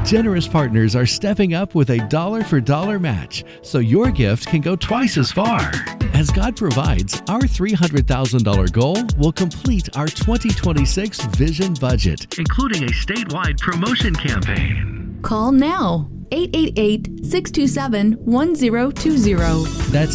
Generous partners are stepping up with a dollar-for-dollar match, so your gift can go twice as far. As God provides, our $300,000 goal will complete our 2026 Vision budget, including a statewide promotion campaign. Call now. 888-627-1020. That's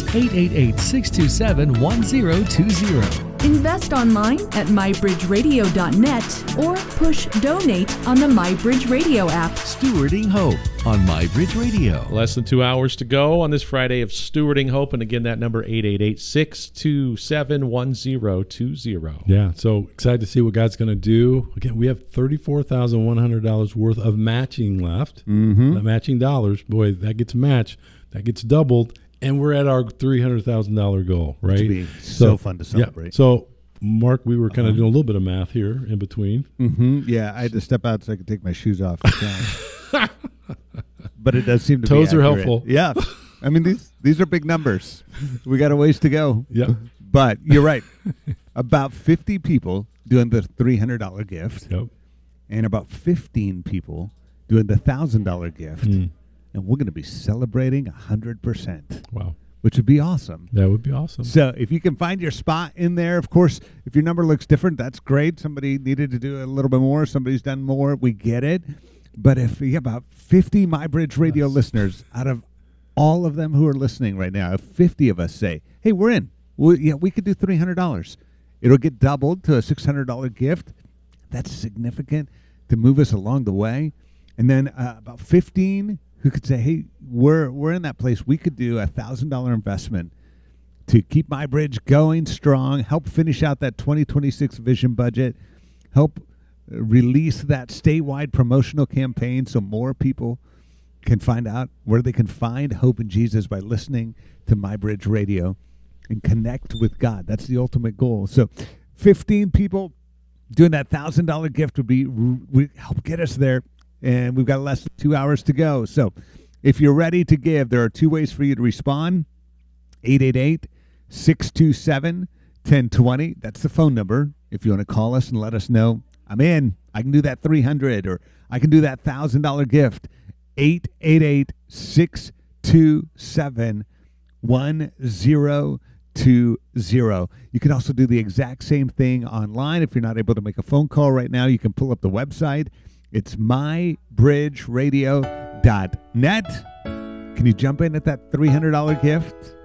888-627-1020. Invest online at mybridgeradio.net or push donate on the MyBridge Radio app. Stewarding Hope on MyBridge Radio. Less than 2 hours to go on this Friday of Stewarding Hope. And again, that number 888-627-1020. Yeah, so excited to see what God's going to do. Again, we have $34,100 worth of matching left. Mm-hmm. Matching dollars. Boy, that gets matched. That gets doubled. And we're at our $300,000 goal, right? It'd be so fun to celebrate. Yeah. So, Mark, we were kind of doing a little bit of math here in between. Mm-hmm. Yeah, I had to step out so I could take my shoes off. But it does seem to Toes be are accurate. helpful. Yeah. I mean, these are big numbers. We got a ways to go. Yep. But you're right. About 50 people doing the $300 gift. Yep. And about 15 people doing the $1,000 gift. And we're going to be celebrating 100%. Wow. Which would be awesome. That would be awesome. So if you can find your spot in there, of course, if your number looks different, that's great. Somebody needed to do a little bit more. Somebody's done more. We get it. But if you have about 50 MyBridge Radio listeners, out of all of them who are listening right now, if 50 of us say, hey, we're in. We could do $300. It'll get doubled to a $600 gift. That's significant to move us along the way. And then about 15 who could say, hey, we're in that place. We could do a $1,000 investment to keep MyBridge going strong, help finish out that 2026 Vision budget, help release that statewide promotional campaign so more people can find out where they can find hope in Jesus by listening to MyBridge Radio and connect with God. That's the ultimate goal. So 15 people doing that $1,000 gift would help get us there. And we've got less than 2 hours to go. So if you're ready to give, there are two ways for you to respond. 888-627-1020. That's the phone number. If you want to call us and let us know, I'm in. I can do that $300 or I can do that $1,000 gift. 888-627-1020. You can also do the exact same thing online. If you're not able to make a phone call right now, you can pull up the website. It's mybridgeradio.net. Can you jump in at that $300 gift?